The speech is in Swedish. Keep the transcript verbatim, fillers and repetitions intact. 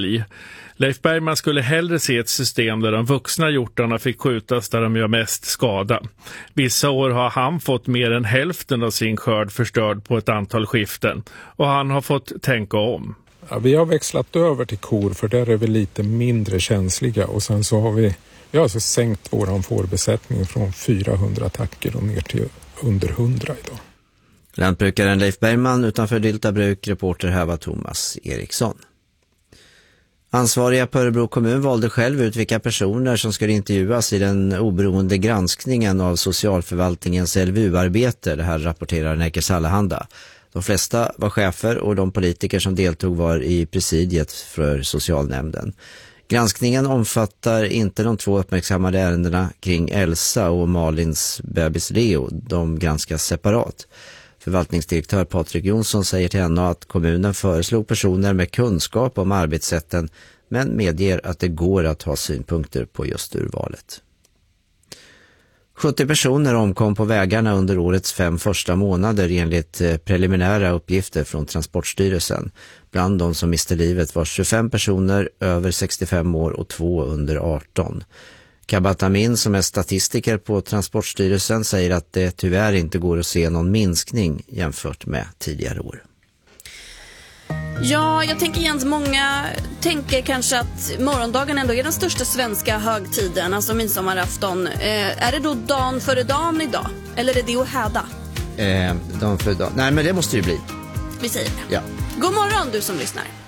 älg. Leif Bergman skulle hellre se ett system där de vuxna hjortarna fick skjutas där de gör mest skada. Vissa år har han fått mer än hälften av sin skörd förstörd på ett antal skiften och han har fått tänka om. Ja, vi har växlat över till kor för där är vi lite mindre känsliga och sen så har vi, vi har alltså sänkt våran fårbesättning från fyrahundra attacker och ner till under hundra idag. Lantbrukaren Leif Bergman utanför Dyltabruk, reporter här var Thomas Eriksson. Ansvariga på Örebro kommun valde själv ut vilka personer som skulle intervjuas i den oberoende granskningen av socialförvaltningens L V U-arbete. Det här rapporterar Nerikes Allehanda. De flesta var chefer och de politiker som deltog var i presidiet för socialnämnden. Granskningen omfattar inte de två uppmärksammade ärendena kring Elsa och Malins bebis Leo. De granskas separat. Förvaltningsdirektör Patrik Jonsson säger till henne att kommunen föreslog personer med kunskap om arbetssätten men medger att det går att ha synpunkter på just urvalet. sjuttio personer omkom på vägarna under årets fem första månader enligt preliminära uppgifter från Transportstyrelsen. Bland de som miste livet var tjugofem personer över sextiofem år och två under arton. Kabat Amin som är statistiker på Transportstyrelsen säger att det tyvärr inte går att se någon minskning jämfört med tidigare år. Ja, jag tänker Jens, många tänker kanske att morgondagen ändå är den största svenska högtiden, alltså midsommarafton. Eh, är det då dagen före dagen idag? Eller är det att häda? Eh, dagen före dagen? Nej, men det måste ju bli. Vi säger det. Ja. God morgon du som lyssnar.